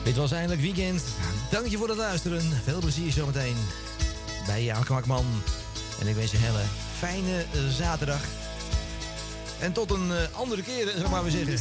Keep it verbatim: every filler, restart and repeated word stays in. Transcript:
Dit was eindelijk weekend. Dank je voor het luisteren. Veel plezier zometeen bij Jan Kwakman. En ik wens je een hele fijne zaterdag. En tot een uh, andere keer, zou ik maar weer zeggen.